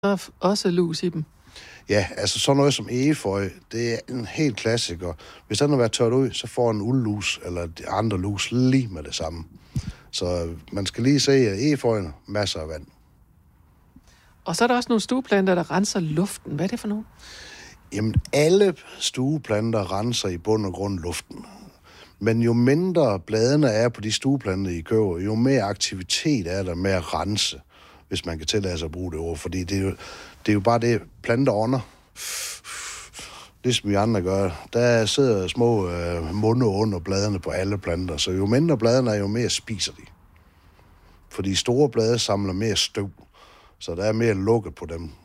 også lus i dem. Ja, altså sådan noget som egeføj, det er en helt klassiker. Hvis den har været tørt ud, så får en uldlus eller de andre lus lige med det samme. Så man skal lige se, at egeføjen masser af vand. Og så er der også nogle stueplanter, der renser luften. Hvad er det for nogle? Jamen, alle stueplanter renser i bund og grund luften. Men jo mindre bladene er på de stueplanter, I køber, jo mere aktivitet er der med at rense, hvis man kan tillade sig at bruge det ord. Fordi det er jo bare det, planter ånder. Ligesom vi andre gør. Der sidder små munde under bladene på alle planter, så jo mindre bladene er, jo mere spiser de. Fordi store blade samler mere støv, så der er mere lukket på dem.